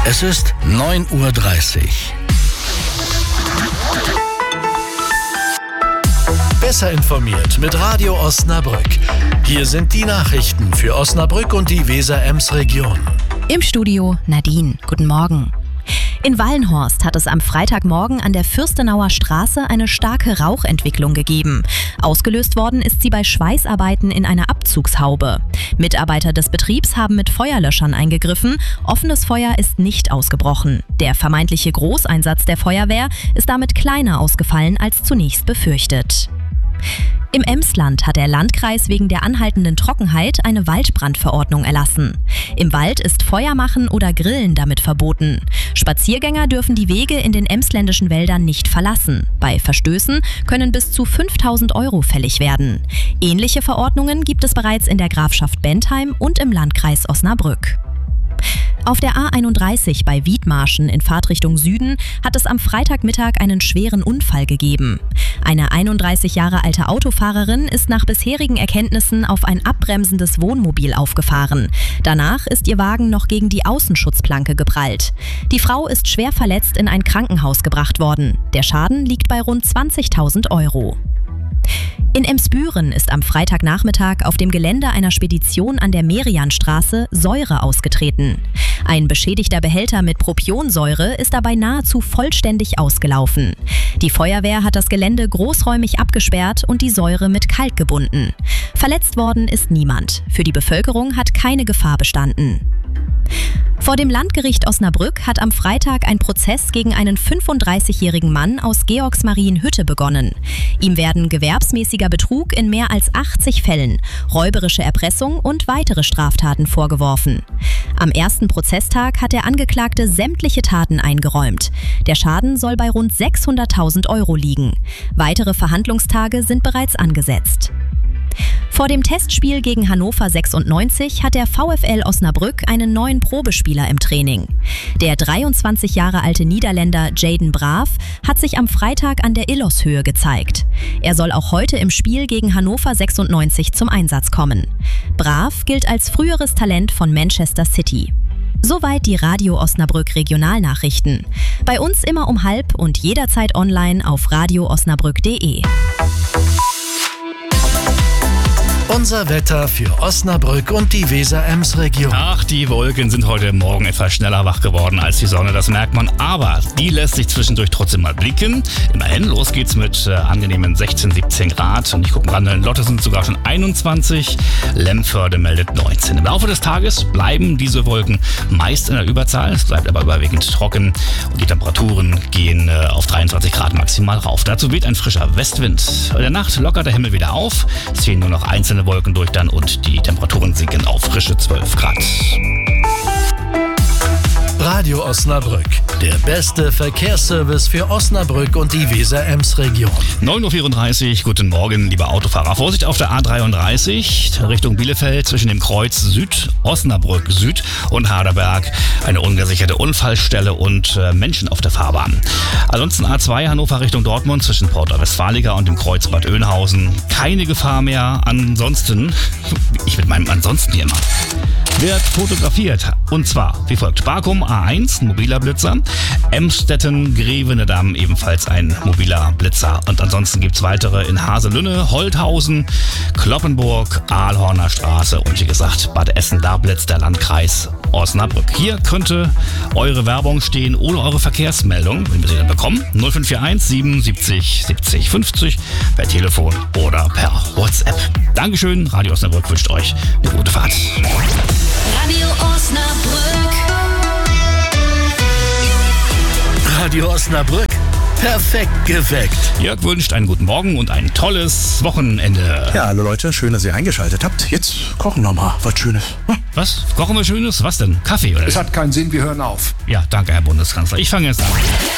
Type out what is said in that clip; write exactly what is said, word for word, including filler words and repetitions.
Es ist neun Uhr dreißig. Besser informiert mit Radio Osnabrück. Hier sind die Nachrichten für Osnabrück und die Weser-Ems-Region. Im Studio Nadine. Guten Morgen. In Wallenhorst hat es am Freitagmorgen an der Fürstenauer Straße eine starke Rauchentwicklung gegeben. Ausgelöst worden ist sie bei Schweißarbeiten in einer Abzugshaube. Mitarbeiter des Betriebs haben mit Feuerlöschern eingegriffen. Offenes Feuer ist nicht ausgebrochen. Der vermeintliche Großeinsatz der Feuerwehr ist damit kleiner ausgefallen als zunächst befürchtet. Im Emsland hat der Landkreis wegen der anhaltenden Trockenheit eine Waldbrandverordnung erlassen. Im Wald ist Feuer machen oder Grillen damit verboten. Spaziergänger dürfen die Wege in den emsländischen Wäldern nicht verlassen. Bei Verstößen können bis zu fünftausend Euro fällig werden. Ähnliche Verordnungen gibt es bereits in der Grafschaft Bentheim und im Landkreis Osnabrück. Auf der A einunddreißig bei Wiedmarschen in Fahrtrichtung Süden hat es am Freitagmittag einen schweren Unfall gegeben. Eine einunddreißig Jahre alte Autofahrerin ist nach bisherigen Erkenntnissen auf ein abbremsendes Wohnmobil aufgefahren. Danach ist ihr Wagen noch gegen die Außenschutzplanke geprallt. Die Frau ist schwer verletzt in ein Krankenhaus gebracht worden. Der Schaden liegt bei rund zwanzigtausend Euro. In Emsbüren ist am Freitagnachmittag auf dem Gelände einer Spedition an der Merianstraße Säure ausgetreten. Ein beschädigter Behälter mit Propionsäure ist dabei nahezu vollständig ausgelaufen. Die Feuerwehr hat das Gelände großräumig abgesperrt und die Säure mit Kalk gebunden. Verletzt worden ist niemand. Für die Bevölkerung hat keine Gefahr bestanden. Vor dem Landgericht Osnabrück hat am Freitag ein Prozess gegen einen fünfunddreißigjährigen Mann aus Georgsmarienhütte begonnen. Ihm werden gewerbsmäßiger Betrug in mehr als achtzig Fällen, räuberische Erpressung und weitere Straftaten vorgeworfen. Am ersten Prozesstag hat der Angeklagte sämtliche Taten eingeräumt. Der Schaden soll bei rund sechshunderttausend Euro liegen. Weitere Verhandlungstage sind bereits angesetzt. Vor dem Testspiel gegen Hannover sechsundneunzig hat der VfL Osnabrück einen neuen Probespieler im Training. Der dreiundzwanzig Jahre alte Niederländer Jaden Braaf hat sich am Freitag an der Illoshöhe gezeigt. Er soll auch heute im Spiel gegen Hannover sechsundneunzig zum Einsatz kommen. Braaf gilt als früheres Talent von Manchester City. Soweit die Radio Osnabrück Regionalnachrichten. Bei uns immer um halb und jederzeit online auf radio osnabrück punkt de. Unser Wetter für Osnabrück und die Weser-Ems-Region. Ach, die Wolken sind heute Morgen etwas schneller wach geworden als die Sonne, das merkt man. Aber die lässt sich zwischendurch trotzdem mal blicken. Immerhin, los geht's mit äh, angenehmen sechzehn, siebzehn Grad. Und ich gucke mal, in Lotte sind sogar schon einundzwanzig. Lemförde meldet neunzehn. Im Laufe des Tages bleiben diese Wolken meist in der Überzahl. Es bleibt aber überwiegend trocken. Und die Temperaturen gehen äh, auf dreiundzwanzig Grad maximal rauf. Dazu weht ein frischer Westwind. In der Nacht lockert der Himmel wieder auf. Es ziehen nur noch einzelne Wolken durch dann und die Temperaturen sinken auf frische zwölf Grad. Radio Osnabrück, der beste Verkehrsservice für Osnabrück und die Weser-Ems-Region. neun Uhr vierunddreißig, guten Morgen, liebe Autofahrer. Vorsicht auf der A dreiunddreißig Richtung Bielefeld zwischen dem Kreuz Süd, Osnabrück Süd und Harderberg. Eine ungesicherte Unfallstelle und äh, Menschen auf der Fahrbahn. Ansonsten A zwei Hannover Richtung Dortmund zwischen Porta Westfalica und dem Kreuz Bad Oeynhausen. Keine Gefahr mehr. Ansonsten, ich mit meinem Ansonsten hier immer, wird fotografiert. Und zwar wie folgt: Barkum A eins, ein mobiler Blitzer. Emstetten, Grevenedam, ebenfalls ein mobiler Blitzer. Und ansonsten gibt es weitere in Haselünne, Holthausen, Kloppenburg, Ahlhorner Straße und wie gesagt Bad Essen. Da blitzt der Landkreis Osnabrück. Hier könnte eure Werbung stehen oder eure Verkehrsmeldung, wenn wir sie dann bekommen. null fünf vier eins sieben siebzig siebzig fünfzig per Telefon oder per WhatsApp. Dankeschön, Radio Osnabrück wünscht euch eine gute Fahrt. Radio Osnabrück. Radio Osnabrück, perfekt geweckt. Jörg wünscht einen guten Morgen und ein tolles Wochenende. Ja, hallo Leute, schön, dass ihr eingeschaltet habt. Jetzt kochen wir mal was Schönes. Hm? Was? Kochen wir Schönes? Was denn? Kaffee oder? Es hat keinen Sinn, wir hören auf. Ja, danke, Herr Bundeskanzler. Ich fange jetzt an.